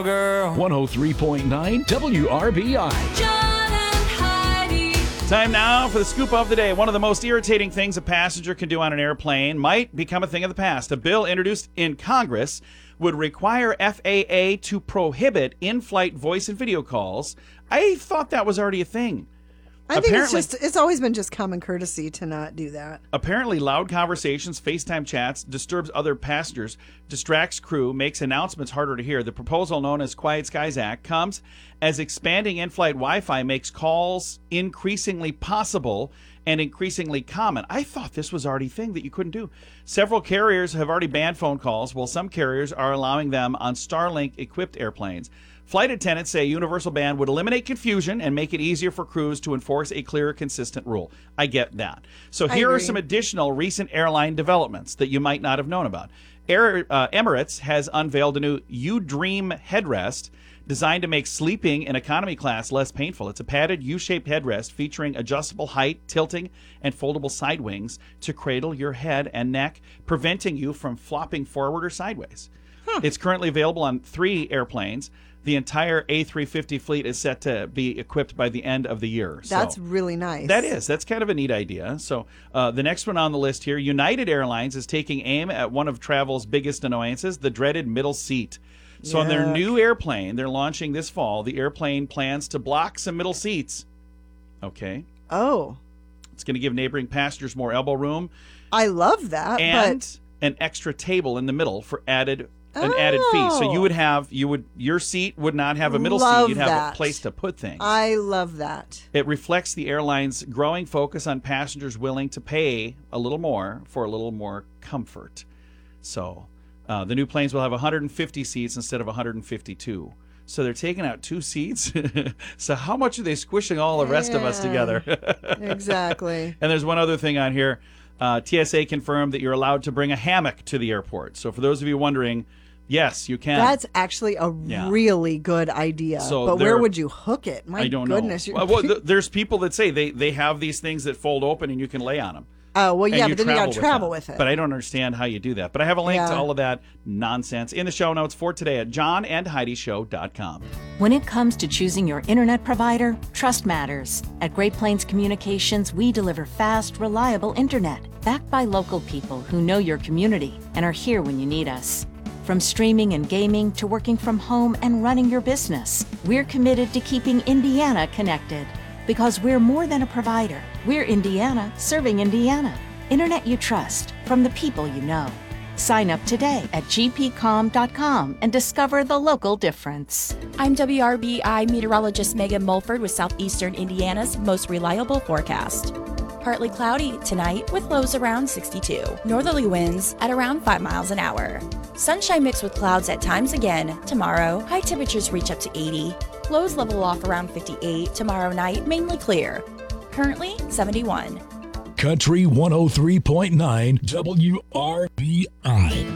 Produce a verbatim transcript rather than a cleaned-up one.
Cowgirl. one oh three point nine W R B I. John and Heidi. Time now for the scoop of the day. One of the most irritating things a passenger can do on an airplane might become a thing of the past. A bill introduced in Congress would require F A A to prohibit in-flight voice and video calls. I thought that was already a thing. I think it's Apparently- just it's always been just common courtesy to not do that. Apparently, loud conversations, FaceTime chats, disturbs other passengers, distracts crew, makes announcements harder to hear. The proposal, known as Quiet Skies Act, comes as expanding in-flight Wi-Fi makes calls increasingly possible and increasingly common. I thought this was already a thing that you couldn't do. Several carriers have already banned phone calls, while some carriers are allowing them on Starlink-equipped airplanes. Flight attendants say a universal ban would eliminate confusion and make it easier for crews to enforce a clear, consistent rule. I get that. So I here are agree. some additional recent airline developments that you might not have known about. Air, uh, Emirates has unveiled a new U-Dream headrest designed to make sleeping in economy class less painful. It's a padded U-shaped headrest featuring adjustable height, tilting, and foldable side wings to cradle your head and neck, preventing you from flopping forward or sideways. Huh. It's currently available on three airplanes. The entire A three fifty fleet is set to be equipped by the end of the year. That's so, really nice. That is. That's kind of a neat idea. So uh, the next one on the list here, United Airlines is taking aim at one of travel's biggest annoyances, the dreaded middle seat. So on their Yuck. new airplane they're launching this fall, the airplane plans to block some middle seats. Okay. Oh, It's going to give neighboring passengers more elbow room I love that. and but an extra table in the middle for added an added fee. So you Oh. would have you would your seat would not have a middle Love seat. You'd have that. a place to put things. I love that. It reflects the airline's growing focus on passengers willing to pay a little more for a little more comfort. So uh, the new planes will have one hundred fifty seats instead of one hundred fifty-two. So they're taking out two seats. So how much are they squishing all the rest of us Yeah. together? Exactly. And there's one other thing on here. Uh, T S A confirmed that you're allowed to bring a hammock to the airport. So for those of you wondering, yes, you can. That's actually a Yeah. really good idea. So but there- where would you hook it? My I don't goodness. know. you're- Well, well, th- there's people that say they, they have these things that fold open and you can lay on them. Oh, well, And yeah, you but then you got to travel travel with with it. But I don't understand how you do that. But I have a link to Yeah. all of that nonsense in the show notes for today at john and heidi show dot com. When it comes to choosing your internet provider, trust matters. At Great Plains Communications, we deliver fast, reliable internet, backed by local people who know your community and are here when you need us. From streaming and gaming to working from home and running your business, we're committed to keeping Indiana connected. Because we're more than a provider. We're Indiana serving Indiana. Internet you trust from the people you know. Sign up today at g p com dot com and discover the local difference. I'm W R B I meteorologist Megan Mulford with Southeastern Indiana's most reliable forecast. Partly cloudy tonight with lows around sixty-two. Northerly winds at around five miles an hour. Sunshine mixed with clouds at times again tomorrow. High temperatures reach up to eighty. Lows level off around fifty-eight. Tomorrow night, mainly clear. Currently seventy-one. Country one oh three point nine W R B I.